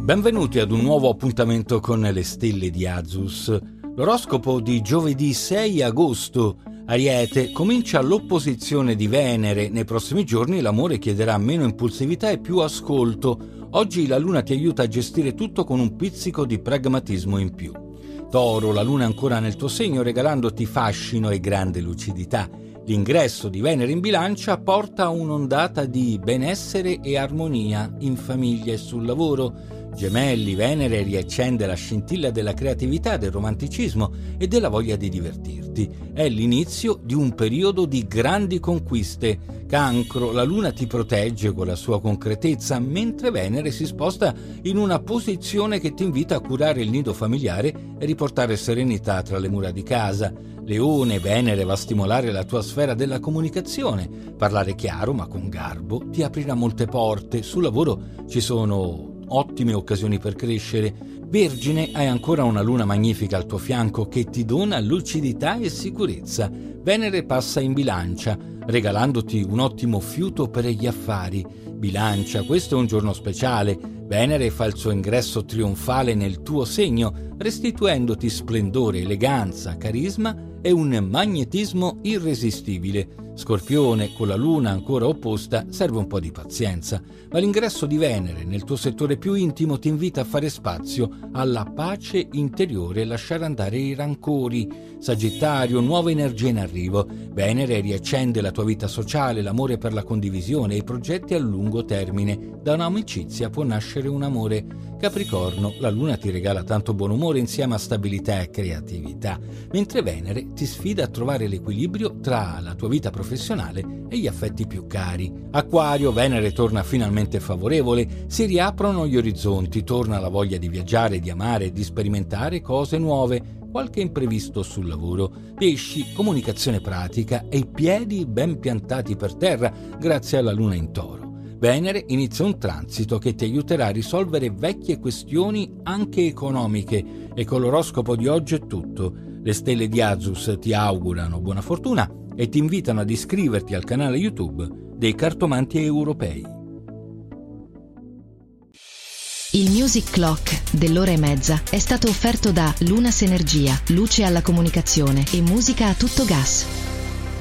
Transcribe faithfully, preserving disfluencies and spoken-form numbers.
Benvenuti ad un nuovo appuntamento con le stelle di Azus. L'oroscopo di giovedì sei agosto. Ariete, comincia l'opposizione di Venere. Nei prossimi giorni l'amore chiederà meno impulsività e più ascolto. Oggi la Luna ti aiuta a gestire tutto con un pizzico di pragmatismo in più. Toro, la Luna è ancora nel tuo segno regalandoti fascino e grande lucidità. L'ingresso di Venere in Bilancia porta a un'ondata di benessere e armonia in famiglia e sul lavoro. Gemelli, Venere riaccende la scintilla della creatività, del romanticismo e della voglia di divertirti. È l'inizio di un periodo di grandi conquiste. Cancro, la Luna ti protegge con la sua concretezza, mentre Venere si sposta in una posizione che ti invita a curare il nido familiare e riportare serenità tra le mura di casa. Leone, Venere va a stimolare la tua sfera della comunicazione. Parlare chiaro ma con garbo ti aprirà molte porte. Sul lavoro ci sono ottime occasioni per crescere. Vergine, hai ancora una Luna magnifica al tuo fianco che ti dona lucidità e sicurezza. Venere passa in Bilancia, regalandoti un ottimo fiuto per gli affari. Bilancia, questo è un giorno speciale. Venere fa il suo ingresso trionfale nel tuo segno, restituendoti splendore, eleganza, carisma e un magnetismo irresistibile. Scorpione, con la Luna ancora opposta, serve un po' di pazienza, ma l'ingresso di Venere nel tuo settore più intimo ti invita a fare spazio alla pace interiore e lasciare andare i rancori. Sagittario, nuova energia in arrivo. Venere riaccende la tua vita sociale, l'amore per la condivisione e i progetti a lungo termine. Da un'amicizia può nascere un amore. Capricorno, la Luna ti regala tanto buon umore insieme a stabilità e creatività, mentre Venere ti sfida a trovare l'equilibrio tra la tua vita professionale e gli affetti più cari. Acquario, Venere torna finalmente favorevole, si riaprono gli orizzonti, torna la voglia di viaggiare, di amare e di sperimentare cose nuove. Qualche imprevisto sul lavoro. Pesci, comunicazione pratica e i piedi ben piantati per terra grazie alla Luna in Toro. Venere inizia un transito che ti aiuterà a risolvere vecchie questioni anche economiche. E con l'oroscopo di oggi è tutto. Le stelle di Azus ti augurano buona fortuna e ti invitano ad iscriverti al canale YouTube dei Cartomanti Europei. Il Music Clock dell'ora e mezza è stato offerto da Lunas Energia, luce alla comunicazione e musica a tutto gas.